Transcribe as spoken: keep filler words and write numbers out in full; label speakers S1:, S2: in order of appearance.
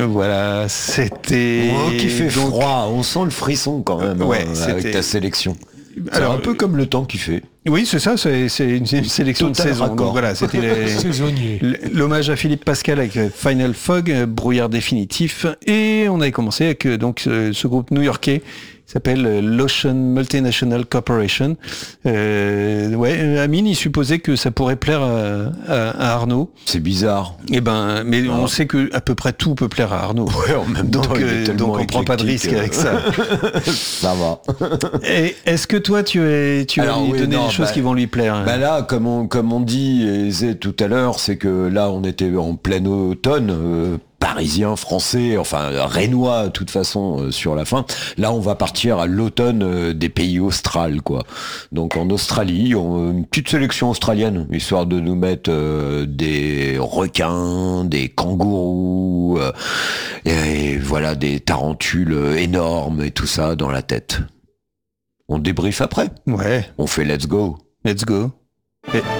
S1: Voilà, c'était...
S2: Oh, qui fait
S1: donc...
S2: froid, on sent le frisson quand même,
S1: ouais,
S2: hein, avec ta sélection. C'est
S1: Alors,
S2: un peu comme le temps qu'il fait.
S1: Oui, c'est ça, c'est, c'est une, une sélection
S2: Total
S1: de saison.
S2: raccord.
S1: Donc voilà, c'était les, l'hommage à Philippe Pascal avec Final Fog, Brouillard définitif. Et on avait commencé avec donc ce, ce groupe new-yorkais qui s'appelle l'Ocean Multinational Corporation. Euh, ouais, Amine, il supposait que ça pourrait plaire à, à, à Arnaud.
S2: C'est bizarre.
S1: Eh ben, mais ah. on sait que à peu près tout peut plaire à Arnaud.
S2: Ouais, en même
S1: donc,
S2: temps,
S1: euh, donc on prend pas de risque euh... avec ça.
S2: Ça va.
S1: Et est-ce que toi, tu es, tu
S2: Alors,
S1: as lui
S2: oui,
S1: donné
S2: non,
S1: des choses
S2: bah,
S1: qui vont lui plaire?
S2: Bah là, comme on, comme on dit et tout à l'heure, c'est que là, on était en plein automne. Euh, parisien, français, enfin rénois de toute façon euh, sur la fin. Là, on va partir à l'automne euh, des pays australes, quoi. Donc en Australie, on, une petite sélection australienne, histoire de nous mettre euh, des requins, des kangourous, euh, et, et voilà, des tarentules énormes et tout ça dans la tête. On débriefe après.
S1: Ouais.
S2: On fait let's go.
S1: Let's go. Et...